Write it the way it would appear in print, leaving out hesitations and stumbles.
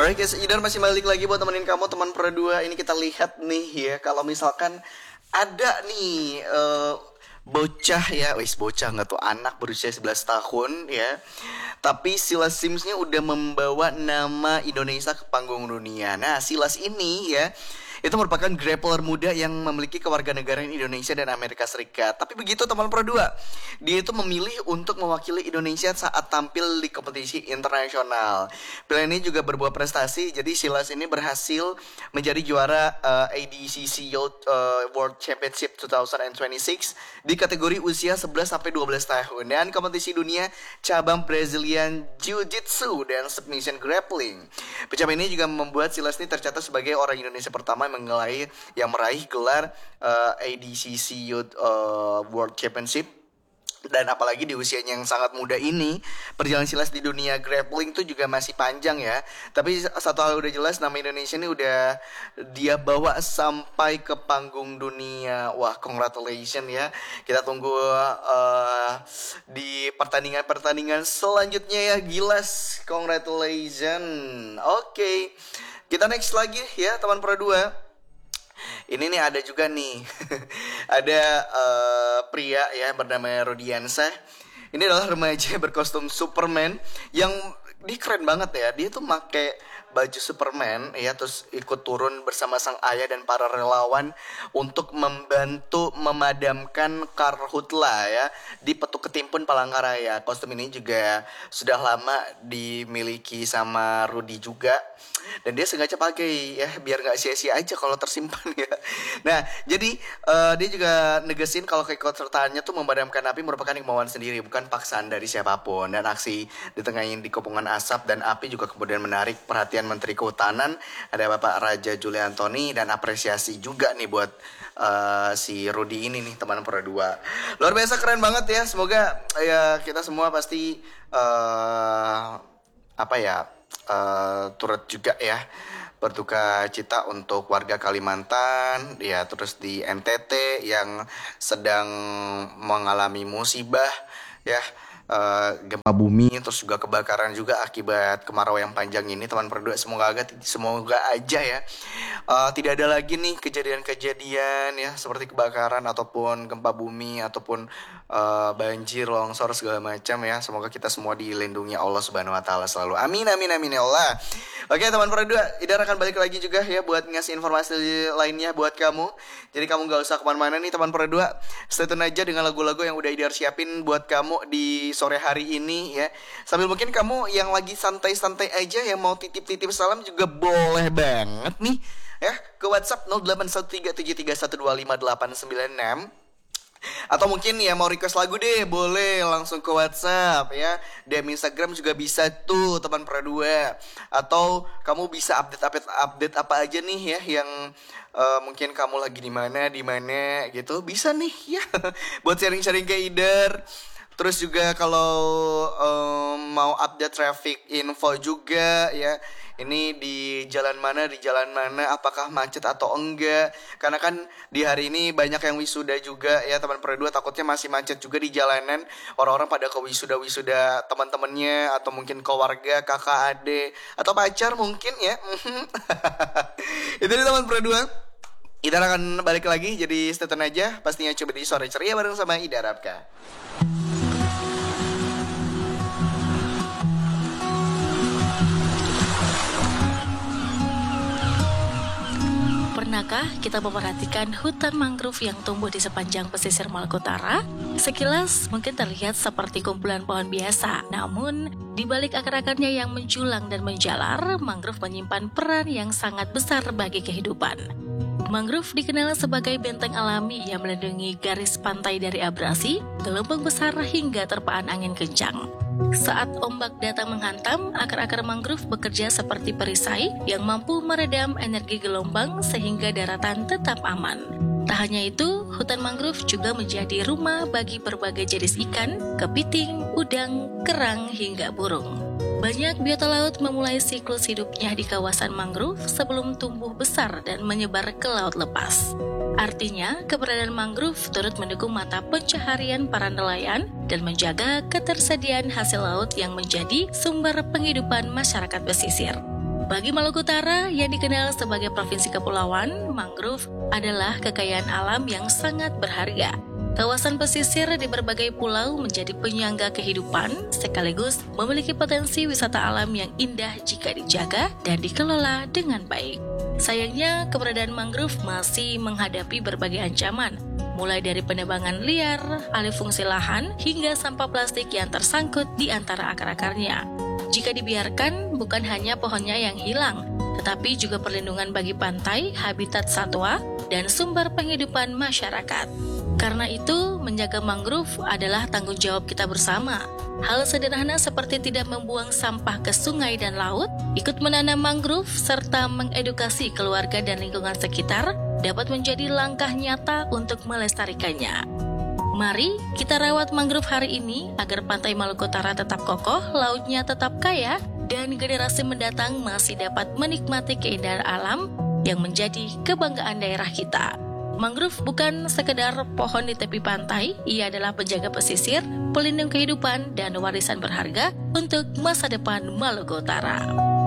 Alright guys, Idar masih balik lagi buat temenin kamu teman Pro 2. Ini kita lihat nih ya, kalau misalkan ada nih bocah ya, bocah nggak tuh, anak berusia 11 tahun ya. Tapi Silas Simsnya udah membawa nama Indonesia ke panggung dunia. Nah, Silas ini ya itu merupakan grappler muda yang memiliki kewarganegaraan Indonesia dan Amerika Serikat. Tapi begitu teman Pro 2, dia itu memilih untuk mewakili Indonesia saat tampil di kompetisi internasional. Pilihan ini juga berbuah prestasi. Jadi Silas ini berhasil menjadi juara ADCC Youth World Championship 2026 di kategori usia 11 sampai 12 tahun dan kompetisi dunia cabang Brazilian Jiu-Jitsu dan Submission Grappling. Pencapaian ini juga membuat Silas ini tercatat sebagai orang Indonesia pertama yang meraih gelar ADCC Youth World Championship. Dan apalagi di usianya yang sangat muda ini, perjalanan Silas di dunia grappling itu juga masih panjang ya. Tapi satu hal udah jelas, nama Indonesia ini udah dia bawa sampai ke panggung dunia. Wah, congratulations ya. Kita tunggu di pertandingan selanjutnya ya, Gilas. Congratulations. Oke. Kita next lagi ya teman Pro 2. Ini nih ada juga nih ada pria ya bernama Rodiansyah. Ini adalah remaja berkostum Superman yang dia keren banget ya. Dia tuh pakai baju Superman ya, terus ikut turun bersama sang ayah dan para relawan untuk membantu memadamkan karhutla ya di Petuk Ketimpun Palangkaraya. Kostum ini juga sudah lama dimiliki sama Rudy juga, dan dia sengaja pakai ya biar nggak sia-sia aja kalau tersimpan ya. Nah, jadi dia juga negesin kalau keikutsertaannya tuh memadamkan api merupakan kemauan sendiri, bukan paksaan dari siapapun. Dan aksi ditengahin di kepungan asap dan api juga kemudian menarik perhatian Menteri Kehutanan, ada Bapak Raja Juli Antoni, dan apresiasi juga nih buat si Rudy ini nih teman Pro 2. Luar biasa keren banget ya. Semoga ya kita semua pasti turut juga ya berduka cita untuk warga Kalimantan ya, terus di NTT yang sedang mengalami musibah ya, gempa bumi, terus juga kebakaran juga akibat kemarau yang panjang ini teman Pro 2. Semoga aja ya tidak ada lagi nih kejadian-kejadian ya seperti kebakaran ataupun gempa bumi ataupun banjir, longsor segala macam ya. Semoga kita semua dilindungi Allah Subhanahu wa taala selalu. Amin amin amin ya Allah. Oke teman Pro 2, Idar akan balik lagi juga ya buat ngasih informasi lainnya buat kamu. Jadi kamu gak usah kemana-mana nih teman Pro 2. Stay tune aja dengan lagu-lagu yang udah Idar siapin buat kamu di sore hari ini ya. Sambil mungkin kamu yang lagi santai-santai aja yang mau titip-titip salam juga boleh banget nih ya, ke WhatsApp 081331255896. Atau mungkin ya mau request lagu deh, boleh langsung ke WhatsApp ya. DM Instagram juga bisa tuh teman Pro 2. Atau kamu bisa update apa aja nih ya yang mungkin kamu lagi di mana gitu. Bisa nih ya buat sharing-sharing ke Idar. Terus juga kalau mau update traffic info juga ya. Ini di jalan mana, apakah macet atau enggak. Karena kan di hari ini banyak yang wisuda juga ya teman Pro 2, takutnya masih macet juga di jalanan. Orang-orang pada ke wisuda teman-temannya, atau mungkin keluarga, kakak, adik, atau pacar mungkin ya. Itu di teman Pro 2. Idar akan balik lagi, jadi stay tune aja. Pastinya coba di sore ceria bareng sama Idar Apka. Pernahkah kita memperhatikan hutan mangrove yang tumbuh di sepanjang pesisir Maluku Utara? Sekilas mungkin terlihat seperti kumpulan pohon biasa, namun di balik akar-akarnya yang menjulang dan menjalar, mangrove menyimpan peran yang sangat besar bagi kehidupan. Mangrove dikenal sebagai benteng alami yang melindungi garis pantai dari abrasi, gelombang besar hingga terpaan angin kencang. Saat ombak datang menghantam, akar-akar mangrove bekerja seperti perisai yang mampu meredam energi gelombang sehingga daratan tetap aman. Tak hanya itu, hutan mangrove juga menjadi rumah bagi berbagai jenis ikan, kepiting, udang, kerang, hingga burung. Banyak biota laut memulai siklus hidupnya di kawasan mangrove sebelum tumbuh besar dan menyebar ke laut lepas. Artinya, keberadaan mangrove turut mendukung mata pencaharian para nelayan dan menjaga ketersediaan hasil laut yang menjadi sumber penghidupan masyarakat pesisir. Bagi Maluku Utara yang dikenal sebagai provinsi kepulauan, mangrove adalah kekayaan alam yang sangat berharga. Kawasan pesisir di berbagai pulau menjadi penyangga kehidupan, sekaligus memiliki potensi wisata alam yang indah jika dijaga dan dikelola dengan baik. Sayangnya, keberadaan mangrove masih menghadapi berbagai ancaman, mulai dari penebangan liar, alih fungsi lahan, hingga sampah plastik yang tersangkut di antara akar-akarnya. Jika dibiarkan, bukan hanya pohonnya yang hilang, tetapi juga perlindungan bagi pantai, habitat satwa, dan sumber penghidupan masyarakat. Karena itu, menjaga mangrove adalah tanggung jawab kita bersama. Hal sederhana seperti tidak membuang sampah ke sungai dan laut, ikut menanam mangrove, serta mengedukasi keluarga dan lingkungan sekitar dapat menjadi langkah nyata untuk melestarikannya. Mari kita rawat mangrove hari ini agar pantai Maluku Utara tetap kokoh, lautnya tetap kaya, dan generasi mendatang masih dapat menikmati keindahan alam yang menjadi kebanggaan daerah kita. Mangrove bukan sekedar pohon di tepi pantai, ia adalah penjaga pesisir, pelindung kehidupan, dan warisan berharga untuk masa depan Maluku Utara.